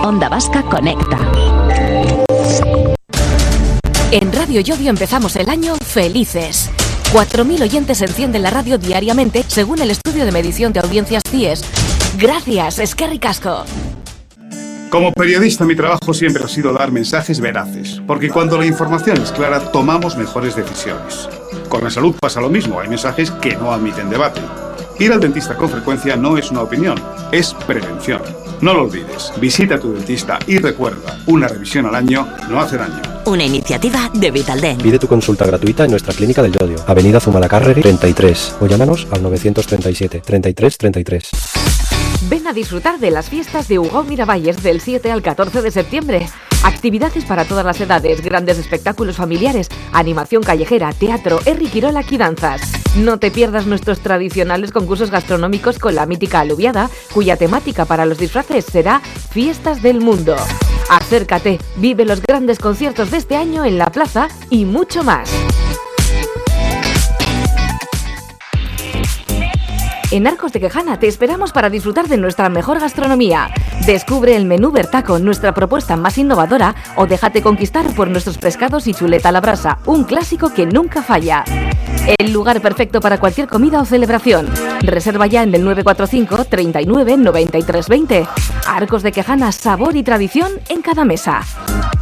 Onda Vasca conecta. En Radio Llodio empezamos el año felices. 4.000 oyentes encienden la radio diariamente, según el estudio de medición de audiencias CIES. Gracias, eskerrik asko. Como periodista, mi trabajo siempre ha sido dar mensajes veraces, porque cuando la información es clara, tomamos mejores decisiones. Con la salud pasa lo mismo, hay mensajes que no admiten debate. Ir al dentista con frecuencia no es una opinión, es prevención. No lo olvides, visita a tu dentista y recuerda, una revisión al año no hace daño. Una iniciativa de Vitaldent. Pide tu consulta gratuita en nuestra clínica del Llodio, Avenida Zumalacárregui 33, o llámanos al 937 33 33. Ven a disfrutar de las fiestas de Ugao Miravalles del 7 al 14 de septiembre. Actividades para todas las edades, grandes espectáculos familiares, animación callejera, teatro, herri kirolak y danzas. No te pierdas nuestros tradicionales concursos gastronómicos con la mítica alubiada, cuya temática para los disfraces será Fiestas del Mundo. Acércate, vive los grandes conciertos de este año en la plaza y mucho más. En Arcos de Quejana te esperamos para disfrutar de nuestra mejor gastronomía. Descubre el menú Bertaco, nuestra propuesta más innovadora, o déjate conquistar por nuestros pescados y chuleta a la brasa, un clásico que nunca falla. El lugar perfecto para cualquier comida o celebración. Reserva ya en el 945 39 93 20. Arcos de Quejana, sabor y tradición en cada mesa.